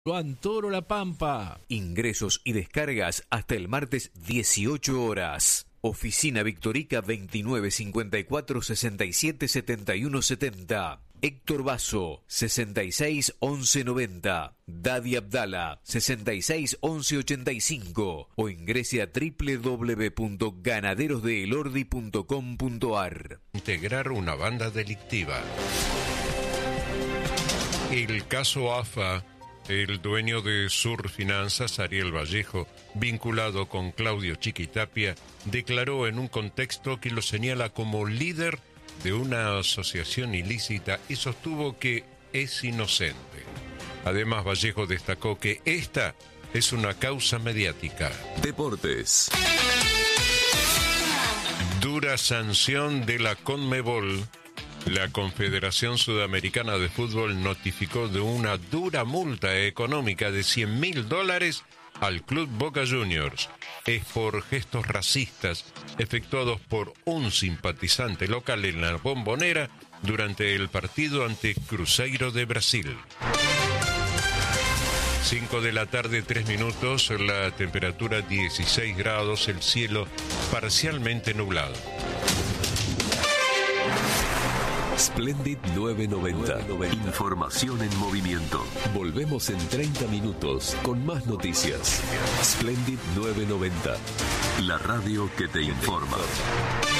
Juan Toro La Pampa. Ingresos y descargas hasta el martes 18 horas. Oficina Victorica 2954 67 71 70. Héctor Basso 66 11 90. Dadi Abdala 66 11 85. O ingrese a www.ganaderosdeelordi.com.ar. Integrar una banda delictiva. El caso AFA. El dueño de Sur Finanzas, Ariel Vallejo, vinculado con Claudio Chiquitapia, declaró en un contexto que lo señala como líder de una asociación ilícita y sostuvo que es inocente. Además, Vallejo destacó que esta es una causa mediática. Deportes. Dura sanción de la Conmebol. La Confederación Sudamericana de Fútbol notificó de una dura multa económica de $100.000 al Club Boca Juniors. Es por gestos racistas efectuados por un simpatizante local en la Bombonera durante el partido ante Cruzeiro de Brasil. 5 de la tarde, 3 minutos, la temperatura 16 grados, el cielo parcialmente nublado. Splendid 990. Información en movimiento. Volvemos en 30 minutos con más noticias. Splendid 990. La radio que te informa.